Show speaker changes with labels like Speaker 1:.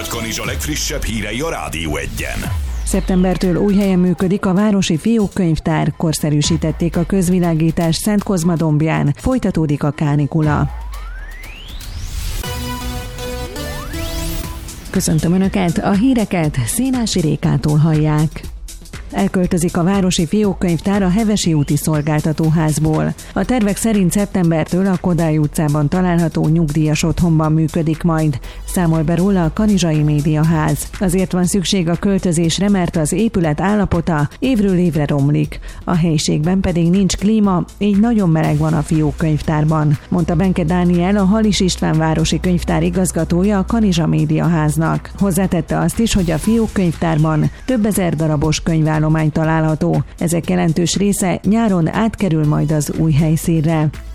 Speaker 1: Kanizsa legfrissebb hírei a Rádió Egyen.
Speaker 2: Szeptembertől új helyen működik a Városi Fiókkönyvtár, korszerűsítették a közvilágítást Szentkozmadombján, folytatódik a kánikula. Köszöntöm Önöket, a híreket Szénási Rékától hallják. Elköltözik a Városi Fiókkönyvtár a Hevesi úti szolgáltatóházból. A tervek szerint szeptembertől a Kodály utcában található nyugdíjas otthonban működik majd, számol be róla a Kanizsai Médiaház. Azért van szükség a költözésre, mert az épület állapota évről évre romlik. A helyiségben pedig nincs klíma, így nagyon meleg van a Fiókkönyvtárban, mondta Benke Dániel, a Halis István városi könyvtár igazgatója a Kanizsa Médiaháznak. Hozzátette azt is, hogy a Fiókkönyvtárban több ezer darabos könyvállomány található. Ezek jelentős része nyáron átkerül majd az új helyszínre.